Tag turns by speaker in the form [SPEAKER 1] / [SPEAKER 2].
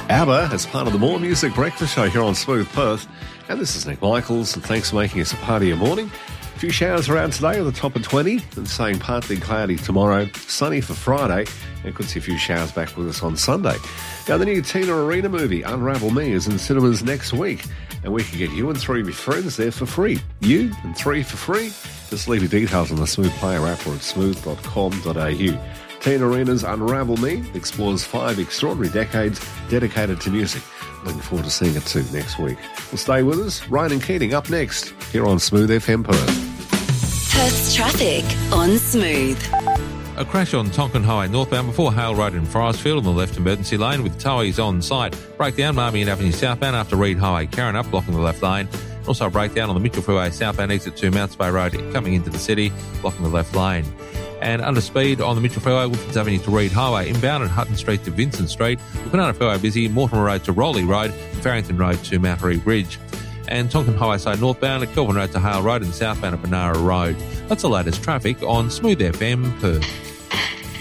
[SPEAKER 1] ABBA as part of the More Music Breakfast Show here on Smooth Perth. And this is Nick Michaels, and thanks for making us a part of your morning. A few showers around today at the top of 20, and saying partly cloudy tomorrow, sunny for Friday, and could see a few showers back with us on Sunday. Now, the new Tina Arena movie, Unravel Me, is in cinemas next week, and we can get you and 3 of your friends there for free. You and 3 for free? Just leave your details on the Smooth Player app or at smooth.com.au. Tina Arena's Unravel Me explores 5 extraordinary decades dedicated to music. Looking forward to seeing it too next week. Well, stay with us. Ryan and Keating up next here on Smooth FM Perth.
[SPEAKER 2] Perth's traffic on Smooth.
[SPEAKER 3] A crash on Tonkin Highway northbound before Hale Road in Forestfield on the left emergency lane with towies on site. Breakdown Marmion Avenue southbound after Reed Highway. Karrinyup blocking the left lane. Also a breakdown on the Mitchell Freeway southbound exit to Mounts Bay Road coming into the city, blocking the left lane. And under speed on the Mitchell Freeway, Woodfords Avenue to Reed Highway, inbound at Hutton Street to Vincent Street, Wilpena Freeway busy, Mortimer Road to Rowley Road, and Farrington Road to Mount Marie Bridge. And Tonkin Highway side northbound at Kelvin Road to Hale Road and southbound at Benara Road. That's the latest traffic on Smooth FM Perth.